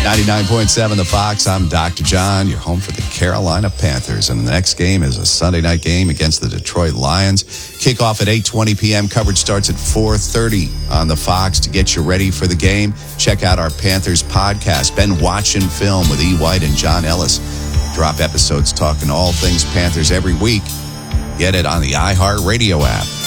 99.7 The Fox. I'm Dr. John. You're home for the Carolina Panthers. And the next game is a Sunday night game against the Detroit Lions. Kickoff at 8:20 p.m. Coverage starts at 4:30 on the Fox to get you ready for the game. Check out our Panthers podcast, Been Watching Film with E. White and John Ellis. Drop episodes talking all things Panthers every week. Get it on the iHeartRadio app.